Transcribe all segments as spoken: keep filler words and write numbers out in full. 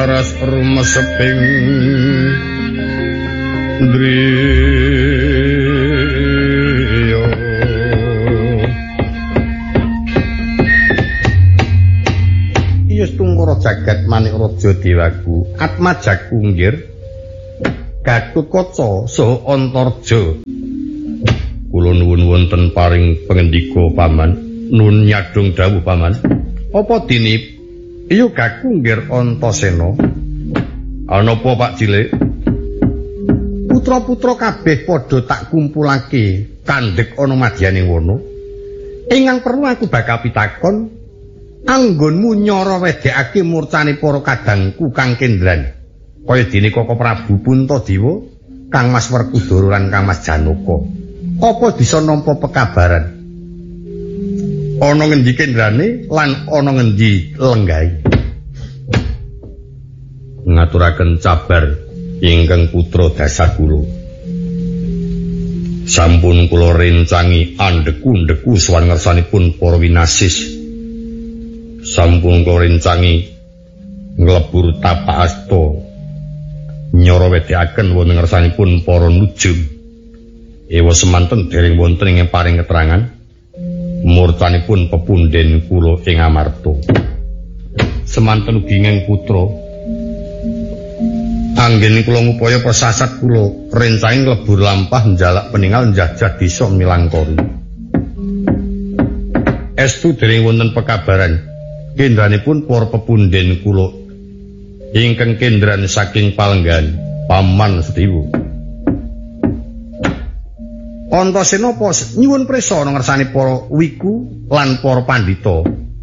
laras rumeseping driya. Iya Tungkara jagat manik raja dewaku Atma Jakunggir Gatotkaca saha Antarja. Kula nuwun wonten paring pangendika paman, nun nyadong dawuh paman. Apa dene iya Gakunggir Antasena? Ana apa Pak Cilik? Putra-putra kabeh padha tak kumpulake kandhek ana madyaning wana. Ingkang perlu aku bakal pitakon, anggonmu nyara wedekake murcane para kadangku Kang Kendran. Kaya dene Koko Prabu Puntadewa, Kang Mas Werkudara lan Kang Mas Janaka. Apa bisa nampa pekabaran? Ana ngendi kendrane lan ana ngendi lenggahe? Ngaturaken cabar ingkang putra dasar kula. Sampun kula rencangi andheku-ndheku sawan ngersanipun para winasis. Sampun kula rencangi nglebur tapak asta nyara wedekaken wonten ngersanipun para nujum. Ewa semanten dereng wonten ing paring keterangan murcanipun pepunden kula ing Amarta. Semanten ugi ing putra anggen kula ngupaya persasat kula rencang lebur lampah njalak peninggal njajah desa Milangkori. Estu dereng wonten pekabaran kendranipun para pepunden kula ingkang kendran saking Palenggan Paman Setiwu. Antasena apa nyuwun prisa ana ngersane para wiku lan para pandhita.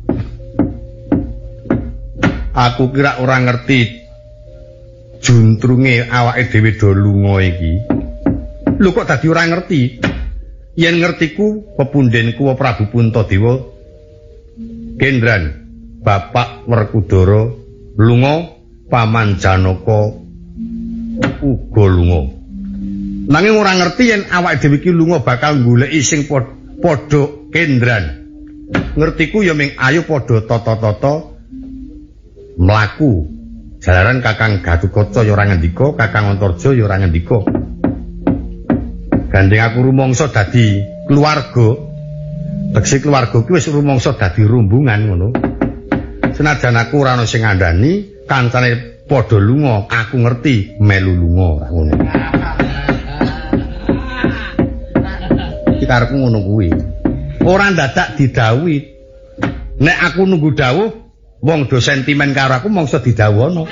Aku kira ora ngerti juntrunge awake dhewe do lunga iki. Lho kok dadi ora ngerti? Yen ngertiku pepundhenku Prabu Puntadewa Kendran Bapak Werkudara lunga, Paman Janaka uga lunga. Nanging ora ngerti yen awake dhewe iki lunga bakal goleki sing padha kendran. Ngertiku ya ming ayo padha tata-tata mlaku. Jalaran Kakang Gatotkaca ya ora ngendika, Kakang Antarja ya ora ngendika. Gandeng aku rumangsa dadi keluarga. Tegese keluarga ki wis rumangsa dadi rumbungan ngono. Senajan aku ora ana sing ngandani, kancane padha lunga, aku ngerti melu lunga ngono. Karepku ngono kuwi. Ora dadak didhawuhi. Nek aku nunggu dawuh, wong do sentimen karo aku mongso didhawuhno.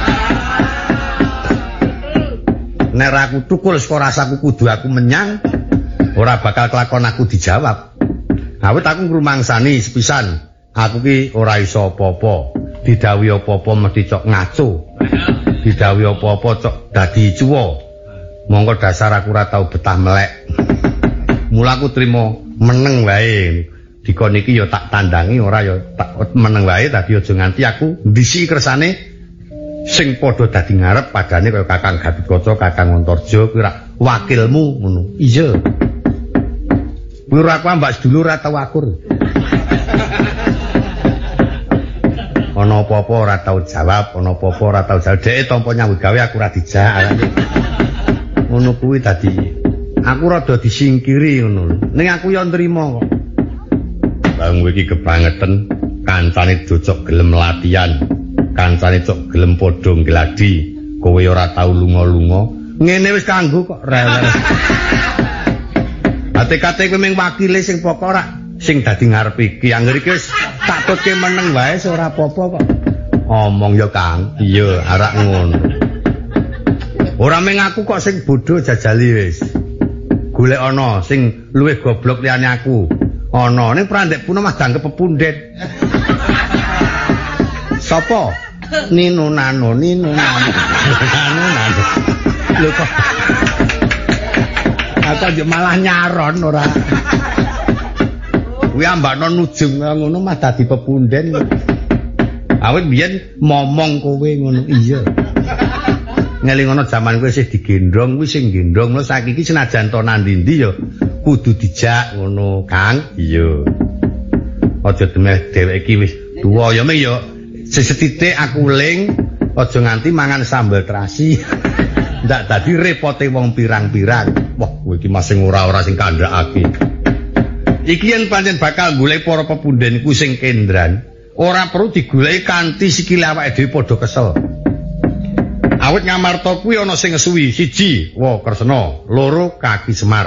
Nek aku tukul saka rasaku kudu aku menyang, ora bakal kelakon aku dijawab. Awit aku ngrumangsani sepisan, aku ki ora iso apa-apa. Didhawuhi apa-apa mesti cok ngaco. Didhawuhi apa-apa cok dadi cuwa. Monggo dasar aku ora tau betah melek. Mula aku trimo meneng wae. Dikon iki ya tak tandangi ora ya tak meneng wae dadi aja nganti aku ndisi kersane sing padha dadi ngarep padane kaya Kakang Gatotkaca, Kakang Antarja kuwi rak wakilmu ngono. Iya. Kuwi ora aku mbak sedulur ora tau akur. Ana apa-apa ora tau jawab, ana apa-apa ora tau jawab. Dheke tampa nyambut gawe aku ora dijak. Ngono kuwi dadi aku rada disingkiri ngono. Ning aku ya nrimo kok. Bang kowe iki kebangetan, kancane cocok gelem latihan, kancane cocok gelem padha ngladi. Kowe ora tau lunga-lunga. Ngene wis kanggo kok rewel. Ate-kate kowe mung wakile sing pokok ora sing dadi ngarep iki. Angger iki wis tak tutke meneng wae ora apa-apa kok. Omong ya Kang. Iya, arak ngono. Ora mung aku kok sing bodho jajali wis. Golek ana sing luwih goblok liyane aku. Ana ning prandekpuna mah dangkep pepundhen. Sapa? Nino Nano, Nino Nano. Nano Nano. Lho kok. Aku malah nyaron ora. Kuwi ambakno nujung ngono mah dadi pepundhen. Awit biyen momong kowe ngono. Iya. Ngelingono jaman kowe isih digendong kuwi sing gendong lho saiki iki senajan to nandi-ndi ya kudu dijak ngono Kang. Iya. Aja demeh dheweke iki wis tuwa ya ming ya sesethithik aku ling Aja nganti mangan sambel terasi. Ndak dadi repote wong pirang-pirang. Wah, kowe iki masing ora-ora sing kandhakake. Iki yen pancen bakal golek para pepundhen ku sing kendran, ora perlu digoleki kanthi sikile awake dhewe padha kesel. Awit Ngamarta kuwi ana sing ngesuwi, siji, wa Kresna, loro Kaki Semar.